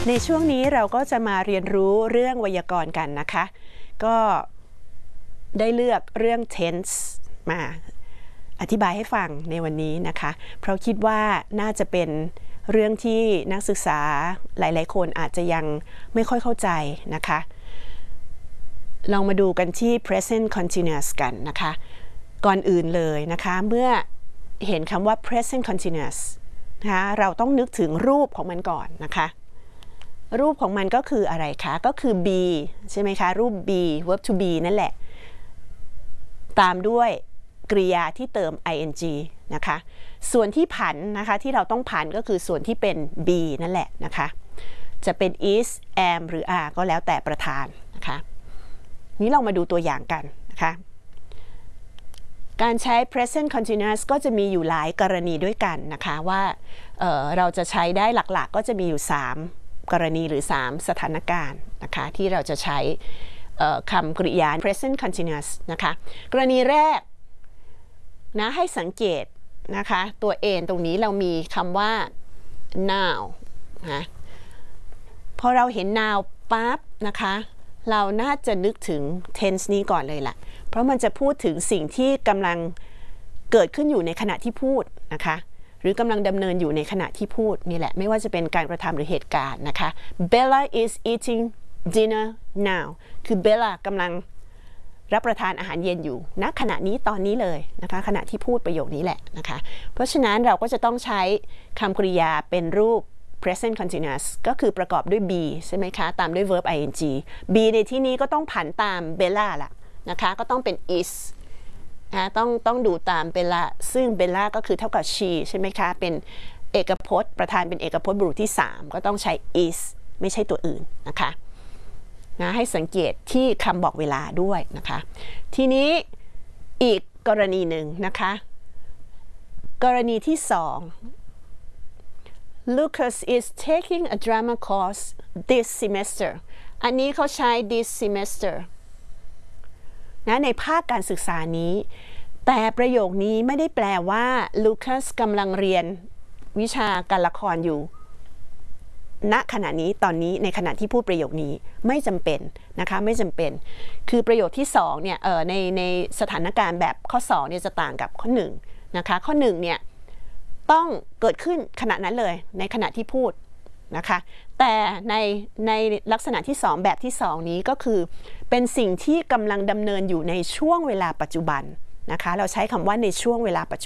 ในช่วงนี้เราก็จะมาเรียนรู้เรื่องไวยากรณ์กันนะคะก็ได้เลือกเรื่อง tense มาอธิบายให้ฟังในวันนี้นะคะเพราะคิดว่าน่าจะเป็นเรื่องที่นักศึกษาหลายๆคนอาจจะยังไม่ค่อยเข้าใจนะคะลองมาดูกันที่ present continuous กันนะคะก่อนอื่นเลยนะคะเมื่อเห็นคำว่า present continuous นะคะเราต้องนึกถึงรูปของมันก่อนนะคะรูปของมันก็คืออะไรคะก็คือ be ใช่ไหมคะรูป be verb to be นั่นแหละตามด้วยกริยาที่เติม ing นะคะส่วนที่ผันนะคะที่เราต้องผันก็คือส่วนที่เป็น be นั่นแหละนะคะจะเป็น is am หรือ are ก็แล้วแต่ประธานนะคะนี้เรามาดูตัวอย่างกันนะคะการใช้ present continuous ก็จะมีอยู่หลายกรณีด้วยกันนะคะว่าเราจะใช้ได้หลักๆก็จะมีอยู่3กรณีหรือ3สถานการณ์นะคะที่เราจะใช้คำกริยา present continuous นะคะกรณีแรกนะให้สังเกตนะคะตัว n ตรงนี้เรามีคำว่า now นะพอเราเห็น now ปั๊บนะคะเราน่าจะนึกถึง tense นี้ก่อนเลยล่ะเพราะมันจะพูดถึงสิ่งที่กำลังเกิดขึ้นอยู่ในขณะที่พูดนะคะหรือกำลังดำเนินอยู่ในขณะที่พูดนี่แหละไม่ว่าจะเป็นการกระทำหรือเหตุการณ์นะคะ Bella is eating dinner now คือ Bella กำลังรับประทานอาหารเย็นอยู่ณขณะนี้ตอนนี้เลยนะคะขณะที่พูดประโยคนี้แหละนะคะเพราะฉะนั้นเราก็จะต้องใช้คำกริยาเป็นรูป present continuous ก็คือประกอบด้วย be ใช่ไหมคะตามด้วย verb ing be ในที่นี้ก็ต้องผันตาม Bella ล่ะนะคะก็ต้องเป็น is นะต้องดูตามเบลล่าซึ่งเบลล่าก็คือเท่ากับ she ใช่ไหมคะเป็นเอกพจน์ประธานเป็นเอกพจน์บุรุษที่3ก็ต้องใช้ is ไม่ใช่ตัวอื่นนะคะนะให้สังเกตที่คำบอกเวลาด้วยนะคะทีนี้อีกกรณีหนึ่งนะคะกรณีที่2 Lucas is taking a drama course this semester อันนี้เขาใช้ this semesterนะในภาคการศึกษานี้แต่ประโยคนี้ไม่ได้แปลว่าลูคัสกำลังเรียนวิชาการละครอยู่ณขณะนี้ตอนนี้ในขณะที่พูดประโยคนี้ไม่จำเป็นนะคะไม่จำเป็นคือประโยคที่2เนี่ยในสถานการณ์แบบข้อ2เนี่ยจะต่างกับข้อ1นะคะข้อ1เนี่ยต้องเกิดขึ้นขณะนั้นเลยในขณะที่พูดนะคะแต่ในลักษณะที่2แบบที่2นี้ก็คือเป็นสิ่งที่กำลังดำเนินอยู่ในช่วงเวลาปัจจุบันนะคะเราใช้คำว่าในช่วงเวลาปัจจุบัน